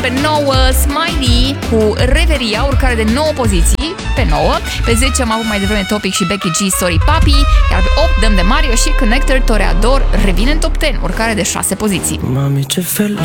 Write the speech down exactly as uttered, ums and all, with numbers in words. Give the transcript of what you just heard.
Pe nouă, Smiley cu Reveria, urcare de nouă poziții. Pe nouă. Pe zece am avut mai devreme Topic și Becky G, Sorry Papi. Iar pe opt dăm de Mario și Connector, Toreador, revine în top zece, urcare de șase poziții. Mami, ce fel